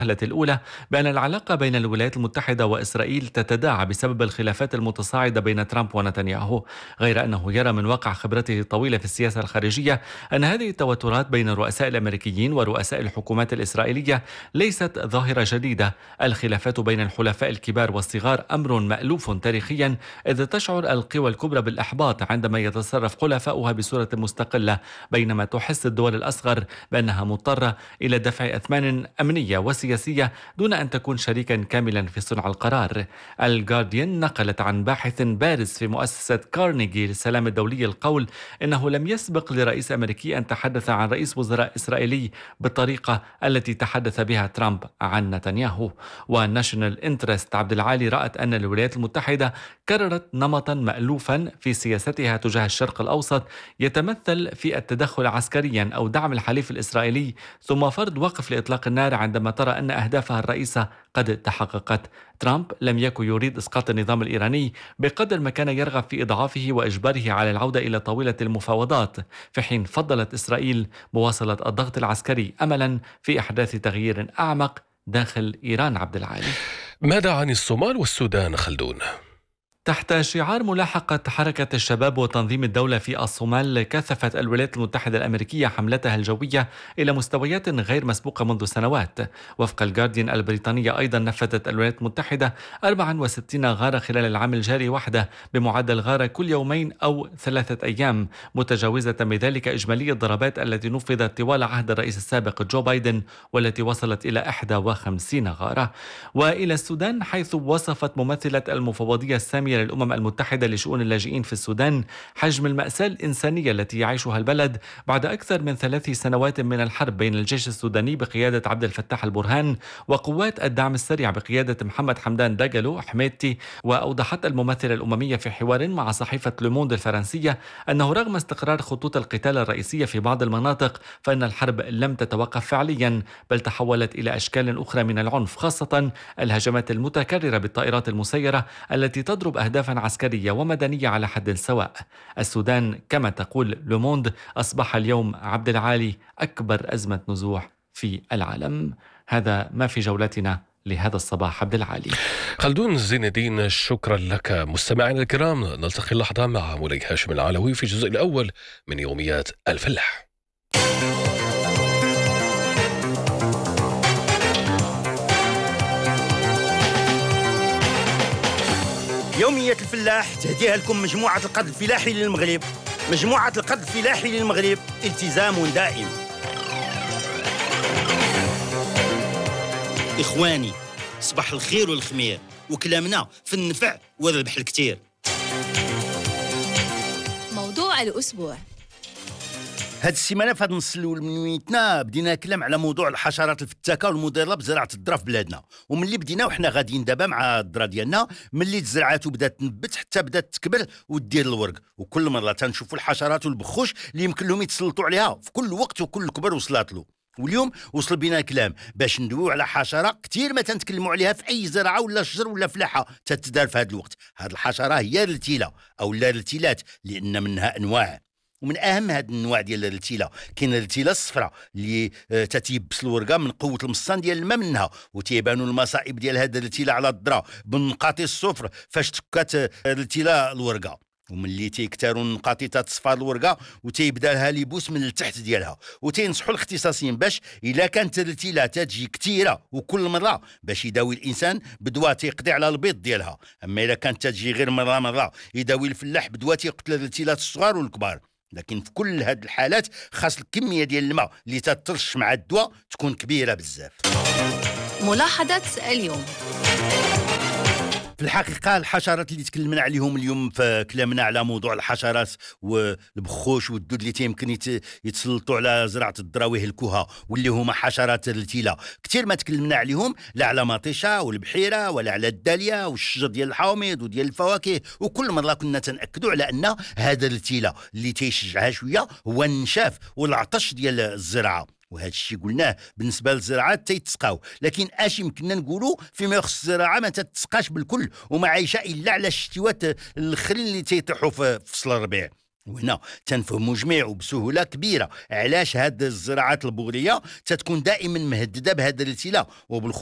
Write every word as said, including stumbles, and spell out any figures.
الأولى بأن العلاقة بين الولايات المتحدة وإسرائيل تتداعى بسبب الخلافات المتصاعدة بين ترامب ونتنياهو، غير أنه يرى من واقع خبرته الطويلة في السياسة الخارجية أن هذه التوترات بين الرؤساء الأمريكيين ورؤساء الحكومات الإسرائيلية ليست ظاهرة جديدة. الخلافات بين الحلفاء الكبار والصغار أمر مألوف تاريخيا، إذ تشعر القوى الكبرى بالإحباط عندما يتصرف حلفاؤها بصورة مستقلة، بينما تحس الدول الأصغر بأنها مضطرة إلى دفع أثمان أمنية وسياسية سياسية دون أن تكون شريكا كاملا في صنع القرار. الجارديان نقلت عن باحث بارز في مؤسسة كارنيجي للسلام الدولي القول إنه لم يسبق لرئيس أمريكي أن تحدث عن رئيس وزراء إسرائيلي بالطريقة التي تحدث بها ترامب عن نتنياهو. والناشونال انترست عبد العالي رأت أن الولايات المتحدة كررت نمطا مألوفا في سياستها تجاه الشرق الأوسط، يتمثل في التدخل عسكريا أو دعم الحليف الإسرائيلي، ثم فرض وقف لإطلاق النار عندما ترى أن أهدافها الرئيسة قد تحققت. ترامب لم يكن يريد إسقاط النظام الإيراني بقدر ما كان يرغب في إضعافه وإجباره على العودة إلى طاولة المفاوضات، في حين فضلت إسرائيل مواصلة الضغط العسكري أملا في إحداث تغيير أعمق داخل إيران. عبد العالي، ماذا عن الصومال والسودان خلدون؟ تحت شعار ملاحقة حركة الشباب وتنظيم الدولة في الصومال، كثفت الولايات المتحدة الأمريكية حملتها الجوية إلى مستويات غير مسبوقة منذ سنوات. وفق الجارديان البريطانية، أيضا نفذت الولايات المتحدة أربعة وستين غارة خلال العام الجاري وحده، بمعدل غارة كل يومين أو ثلاثة أيام، متجاوزة بذلك إجمالي الضربات التي نفذت طوال عهد الرئيس السابق جو بايدن، والتي وصلت إلى إحدى وخمسين غارة. وإلى السودان، حيث وصفت ممثلة المفوضية السامية للأمم المتحدة لشؤون اللاجئين في السودان حجم المأساة الإنسانية التي يعيشها البلد بعد أكثر من ثلاث سنوات من الحرب بين الجيش السوداني بقيادة عبد الفتاح البرهان وقوات الدعم السريع بقيادة محمد حمدان داغالو حميدتي. وأوضحت الممثلة الأممية في حوار مع صحيفة لوموند الفرنسية أنه رغم استقرار خطوط القتال الرئيسية في بعض المناطق، فإن الحرب لم تتوقف فعليا، بل تحولت إلى أشكال أخرى من العنف، خاصة الهجمات المتكررة بالطائرات المسيرة التي تضرب أهدافا عسكرية ومدنية على حد سواء. السودان كما تقول لوموند أصبح اليوم عبد العالي أكبر أزمة نزوح في العالم. هذا ما في جولتنا لهذا الصباح. عبد العالي. خلدون زين الدين، شكرا لك. مستمعينا الكرام، نلتقي اللحظة مع مولاي هاشم العلوي في الجزء الأول من يوميات الفلاح. يومية الفلاح تهديها لكم مجموعة القد الفلاحي للمغرب. مجموعة القد الفلاحي للمغرب، التزام دائم. إخواني، صباح الخير والخمير، وكلامنا في النفع والربح الكتير. موضوع الأسبوع. هاد السيمانه في هاد النص الاول من ويتنا بدينا كلام على موضوع الحشرات الفتاكه والمضره بزراعه الذره في بلادنا. وملي بدينا وحنا غاديين دابا مع الذره ديالنا، ملي تزرعات وبدات تنبت حتى بدات تكبر ودير الورق، وكل مره تنشوفوا الحشرات والبخوش اللي يمكن لهم يتسلطوا عليها في كل وقت وكل كبر وصلات له. واليوم وصل بينا الكلام باش ندويو على حشره كثير ما تنتكلموا عليها في اي زرعه ولا شجر ولا فلاحه تتدار في هذا الوقت. هذه الحشره هي الرتيله او لا الرتيلات، لان منها انواع، ومن اهم هاد النوع ديال الرتيله كاين الرتيله الصفراء اللي تتيبس الورقه من قوه المصان ديال الماء منها، وتيبانوا المصائب ديال هاد الرتيله على الذره بالنقاطي الصفر فاش تكات الرتيله الورقه. وملي تيكتاروا النقاطيات صفار الورقه وتيبدا لها ليبوس من التحت ديالها، وتينصحوا الاختصاصيين باش الا كانت الرتيله تجي كثيره وكل مره باش يداوي الانسان بدواء تيقضي على البيض ديالها. اما الا كانت تجي غير مره مره يداوي الفلاح بدواء تيقتل الرتيلات الصغار والكبار. لكن في كل هذه الحالات خاص الكميه ديال الماء اللي تترش مع الدواء تكون كبيره بزاف. ملاحظه اليوم. في الحقيقة الحشرات اللي تكلمنا عليهم اليوم في كلامنا على موضوع الحشرات والبخوش والدود اللي تيمكن يتسلطوا على زراعة الذرة ويهلكوها، واللي هما حشرات الرتيلة، كثير ما تكلمنا عليهم، لا على مطيشة والبحيرة ولا على الدالية والشجر ديال الحوامض وديال الفواكه. وكل مرة كنا تنأكدوا على أن هذا الرتيلة اللي تيشجعها شوية هو النشاف والعطش ديال الزراعة. وهذا الشيء قلناه بالنسبه للزراعات تيتسقاو، لكن اش يمكننا نقولوا فيما يخص الزراعه ما تتسقاش بالكل وما عايشه الا على الشتوات الاخرين اللي تيطيحوا في فصل الربيع. وهنا تنفهموا جميع وبسهوله كبيره علاش هاد الزراعات البوريه تتكون دائما مهدده بهذا الابتلاء.